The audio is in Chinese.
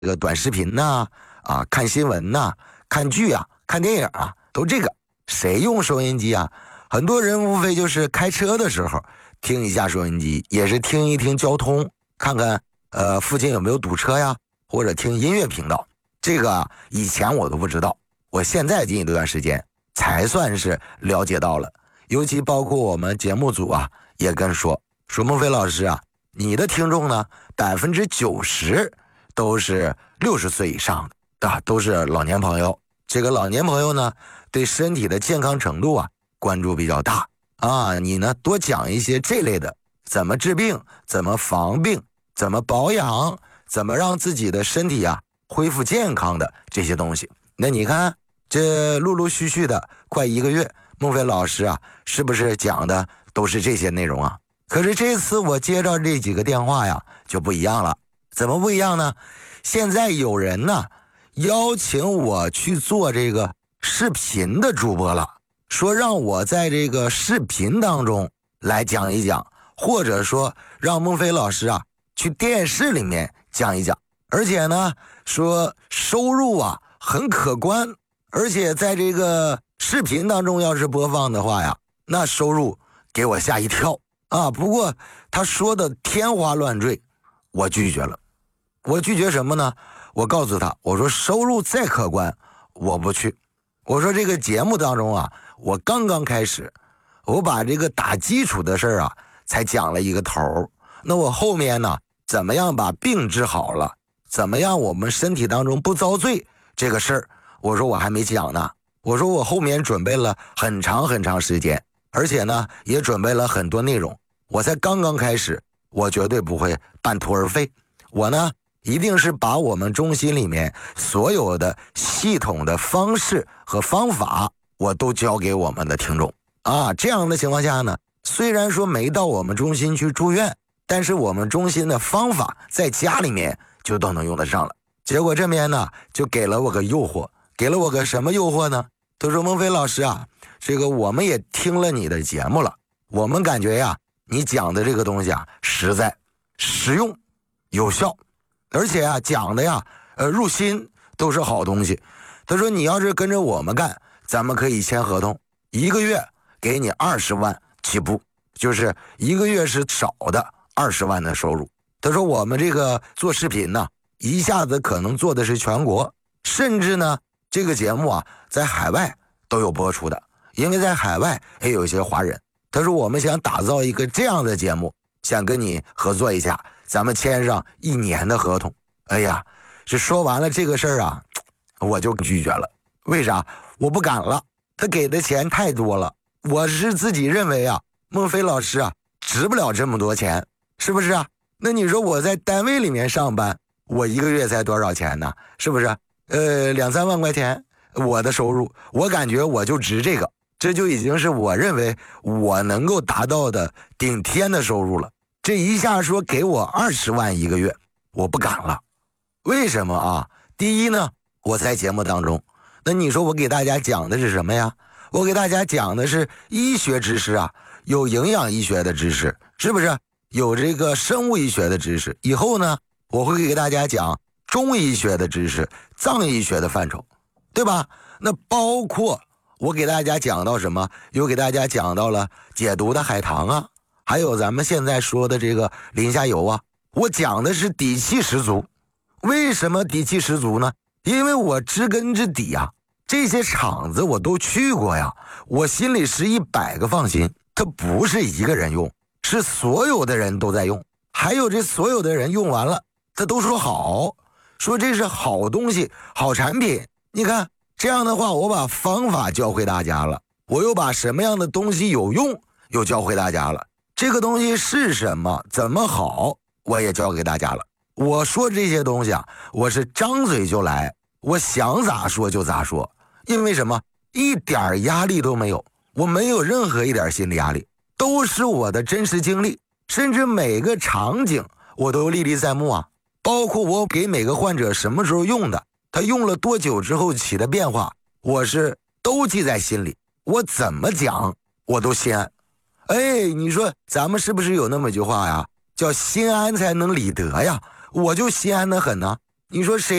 这个短视频呐，看新闻呐，看剧啊，看电影啊，都这个。谁用收音机啊？很多人无非就是开车的时候听一下收音机，也是听一听交通，看看附近有没有堵车呀，或者听音乐频道。这个以前我都不知道，我现在近一段时间才算是了解到了。尤其包括我们节目组啊，也跟说孟非老师啊，你的听众呢90%都是60岁以上的都是老年朋友。这个老年朋友呢，对身体的健康程度啊关注比较大啊，你呢多讲一些这类的，怎么治病，怎么防病，怎么保养，怎么让自己的身体啊恢复健康的这些东西。那你看这陆陆续续的快1个月，孟非老师啊是不是讲的都是这些内容啊？可是这次我接到这几个电话呀就不一样了。怎么不一样呢？现在有人呢邀请我去做这个视频的主播了，说让我在这个视频当中来讲一讲，或者说让孟非老师啊去电视里面讲一讲，而且呢说收入啊很可观，而且在这个视频当中要是播放的话呀，那收入给我吓一跳啊！不过他说的天花乱坠，我拒绝了。我拒绝什么呢？我告诉他，我说收入再可观我不去。我说这个节目当中啊，我刚刚开始，我把这个打基础的事儿啊才讲了一个头，那我后面呢怎么样把病治好了，怎么样我们身体当中不遭罪这个事儿，我说我还没讲呢。我说我后面准备了很长很长时间，而且呢也准备了很多内容，我才刚刚开始，我绝对不会半途而废。我呢一定是把我们中心里面所有的系统的方式和方法我都教给我们的听众啊。这样的情况下呢，虽然说没到我们中心去住院，但是我们中心的方法在家里面就都能用得上了。结果这边呢就给了我个诱惑，给了我个什么诱惑呢？他说孟非老师啊，这个我们也听了你的节目了，我们感觉呀你讲的这个东西啊实在实用有效，而且啊讲的呀入心，都是好东西。他说你要是跟着我们干，咱们可以签合同，1个月给你20万起步，就是1个月是少的20万的收入。他说我们这个做视频呢，一下子可能做的是全国，甚至呢这个节目啊在海外都有播出的，因为在海外也有一些华人。他说我们想打造一个这样的节目，想跟你合作一下，咱们签上1年的合同。哎呀，这说完了这个事儿啊，我就拒绝了。为啥？我不敢了，他给的钱太多了。我是自己认为啊，孟非老师啊值不了这么多钱，是不是啊？那你说我在单位里面上班，我1个月才多少钱呢？是不是？2-3万块钱我的收入，我感觉我就值这个，这就已经是我认为我能够达到的顶天的收入了。这一下说给我20万1个月，我不敢了。为什么啊？第一呢，我在节目当中，那你说我给大家讲的是什么呀？我给大家讲的是医学知识啊，有营养医学的知识，是不是？有这个生物医学的知识。以后呢，我会给大家讲中医学的知识，藏医学的范畴，对吧？那包括我给大家讲到什么？又给大家讲到了解毒的海棠啊，还有咱们现在说的这个磷虾油啊。我讲的是底气十足。为什么底气十足呢？因为我知根知底啊，这些厂子我都去过呀，我心里是100个放心。它不是1个人用，是所有的人都在用，还有这所有的人用完了，他都说好，说这是好东西好产品。你看这样的话，我把方法教会大家了，我又把什么样的东西有用又教会大家了，这个东西是什么怎么好我也教给大家了。我说这些东西啊，我是张嘴就来，我想咋说就咋说。因为什么？一点压力都没有，我没有任何一点心理压力，都是我的真实经历，甚至每个场景我都历历在目啊。包括我给每个患者什么时候用的，他用了多久之后起的变化，我是都记在心里，我怎么讲我都心安。哎，你说咱们是不是有那么一句话呀，叫心安才能理得呀？我就心安得很呢。 你说谁